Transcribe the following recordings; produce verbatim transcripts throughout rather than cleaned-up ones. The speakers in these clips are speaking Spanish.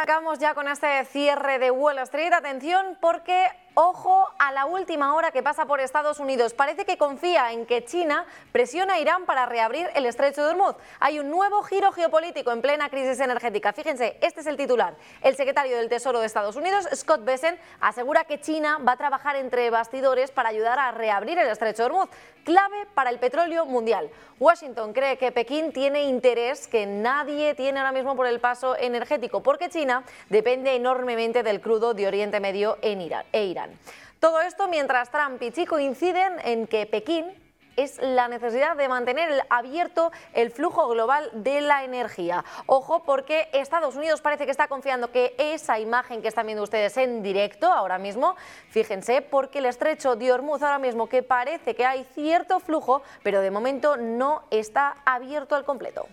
Arrancamos ya con este cierre de Wall Street. Atención porque ojo a la última hora que pasa por Estados Unidos. Parece que confía en que China presiona a Irán para reabrir el estrecho de Hormuz. Hay un nuevo giro geopolítico en plena crisis energética. Fíjense, este es el titular. El secretario del Tesoro de Estados Unidos, Scott Bessent, asegura que China va a trabajar entre bastidores para ayudar a reabrir el estrecho de Hormuz, clave para el petróleo mundial. Washington cree que Pekín tiene interés que nadie tiene ahora mismo por el paso energético, porque China depende enormemente del crudo de Oriente Medio en Irán, e Irán. Todo esto mientras Trump y Xi coinciden en que Pekín es la necesidad de mantener abierto el flujo global de la energía. Ojo, porque Estados Unidos parece que está confiando que esa imagen que están viendo ustedes en directo ahora mismo, fíjense, porque el estrecho de Hormuz ahora mismo que parece que hay cierto flujo, pero de momento no está abierto al completo.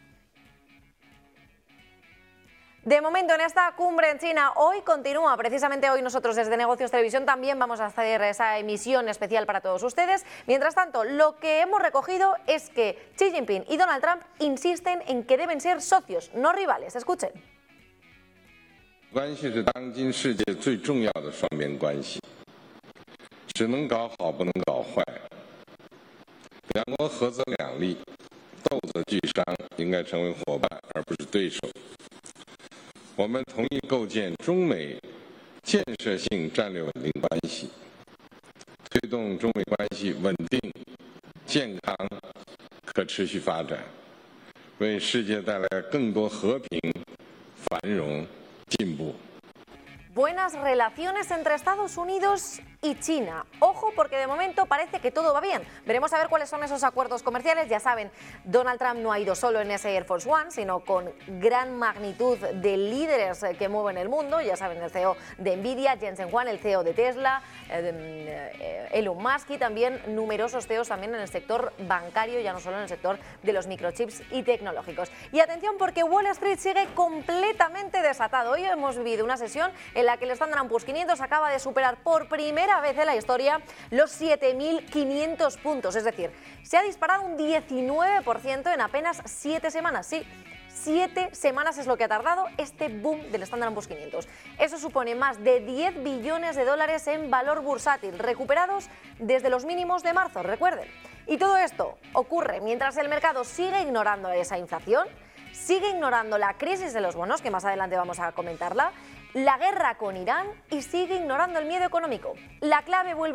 De momento en esta cumbre en China hoy continúa, precisamente hoy nosotros desde Negocios Televisión también vamos a hacer esa emisión especial para todos ustedes. Mientras tanto, lo que hemos recogido es que Xi Jinping y Donald Trump insisten en que deben ser socios, no rivales. Escuchen. 关系是当今世界最重要的双边关系，只能搞好不能搞坏。两国合则两利，斗则俱伤，应该成为伙伴而不是对手。 我们同意构建中美建设性战略稳定关系，推动中美关系稳定、健康、可持续发展，为世界带来更多和平、繁荣、进步。 Buenas relaciones entre Estados Unidos y China. Ojo, porque de momento parece que todo va bien. Veremos a ver cuáles son esos acuerdos comerciales. Ya saben, Donald Trump no ha ido solo en ese Air Force One, sino con gran magnitud de líderes que mueven el mundo. Ya saben, el C E O de Nvidia, Jensen Huang, el C E O de Tesla, eh, Elon Musk y también numerosos C E Os también en el sector bancario, ya no solo en el sector de los microchips y tecnológicos. Y atención, porque Wall Street sigue completamente desatado. Hoy hemos vivido una sesión en la que el Standard and Poor's quinientos acaba de superar por primera vez en la historia los siete mil quinientos puntos, es decir, se ha disparado un diecinueve por ciento en apenas siete semanas, sí, siete semanas es lo que ha tardado este boom del Standard and Poor's quinientos. Eso supone más de diez billones de dólares en valor bursátil, recuperados desde los mínimos de marzo, recuerden. Y todo esto ocurre mientras el mercado sigue ignorando esa inflación, sigue ignorando la crisis de los bonos, que más adelante vamos a comentarla, la guerra con Irán y sigue ignorando el miedo económico. La clave vuelve